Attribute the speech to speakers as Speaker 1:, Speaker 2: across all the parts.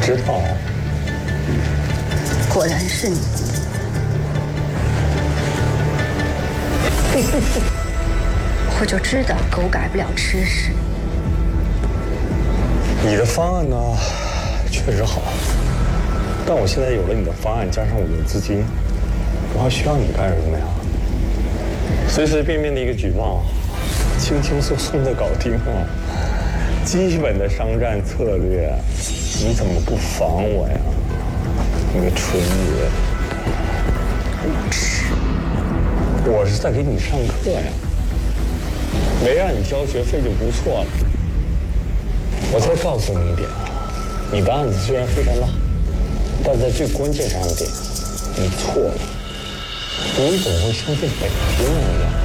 Speaker 1: 知道。
Speaker 2: 果然是你。我就知道狗改不了吃屎。
Speaker 1: 你的方案呢，确实好，但我现在有了你的方案，加上我的资金，我还需要你干什么呀？随随便便的一个举报，轻轻松松的搞定了。基本的商战策略，你怎么不防我呀？你个蠢女！
Speaker 2: 无耻！
Speaker 1: 我是在给你上课呀，没让你交学费就不错了。我再告诉你一点啊，你的案子虽然非常大，但在最关键上一点，你错了。你怎么会相信北京人呢？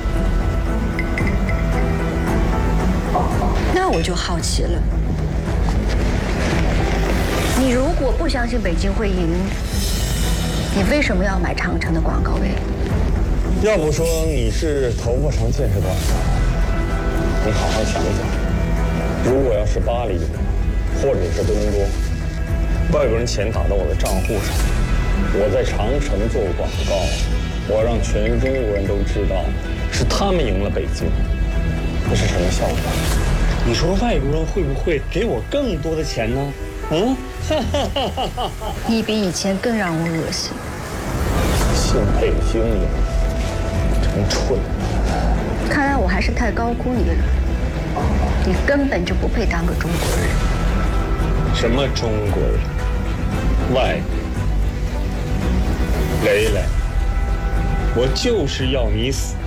Speaker 2: 那我就好奇了，你如果不相信北京会赢，你为什么要买长城的广告位？
Speaker 1: 要不说你是头发长见识短的，你好好想想，如果要是巴黎，或者是多伦多，外国人钱打到我的账户上，我在长城做广告，我让全中国人都知道是他们赢了北京，这是什么效果？你说外国人会不会给我更多的钱呢？嗯，
Speaker 2: 你比以前更让我恶心。
Speaker 1: 信北京赢，真蠢。
Speaker 2: 看来我还是太高估你了，你根本就不配当个中国人。
Speaker 1: 什么中国人？外国人？蕾蕾，我就是要你死。